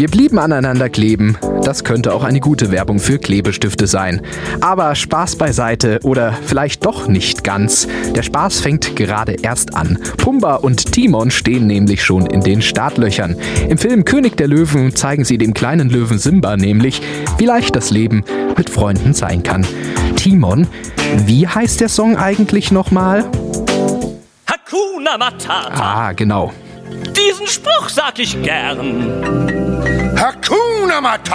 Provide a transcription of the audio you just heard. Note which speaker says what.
Speaker 1: Wir blieben aneinander kleben. Das könnte auch eine gute Werbung für Klebestifte sein. Aber Spaß beiseite oder vielleicht doch nicht ganz. Der Spaß fängt gerade erst an. Pumba und Timon stehen nämlich schon in den Startlöchern. Im Film König der Löwen zeigen sie dem kleinen Löwen Simba nämlich, wie leicht das Leben mit Freunden sein kann. Timon, wie heißt der Song eigentlich nochmal?
Speaker 2: Hakuna Matata.
Speaker 1: Ah, genau.
Speaker 2: Diesen Spruch sag ich gern.
Speaker 3: Hakuna Matata.